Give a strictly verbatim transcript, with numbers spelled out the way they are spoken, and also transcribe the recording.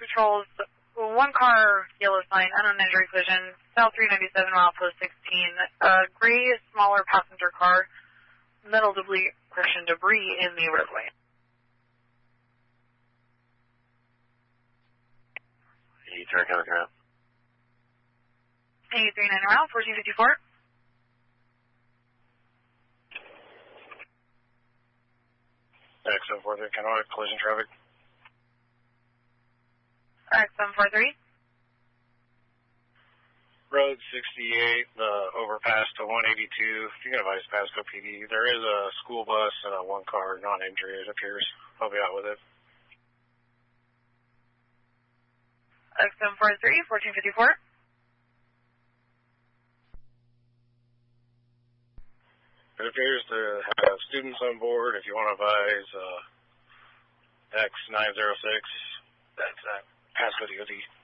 patrols, one car, yellow sign, unknown injury collision, South three ninety-seven, milepost sixteen, a gray, smaller passenger car, metal debris, Christian debris in the roadway. eighty-three coming around. eighty-three nine around, fourteen fifty-four. X seven four three, Kennewick, collision traffic. X seven four three. Road sixty-eight, the overpass to one eighty-two. If you can advise Pasco P D, there is a school bus and a one car non-injury, it appears. I'll be out with it. X seven four three, fourteen fifty-four. It appears to have students on board. If you want to advise uh, X nine zero six, that's at Pasco D O D.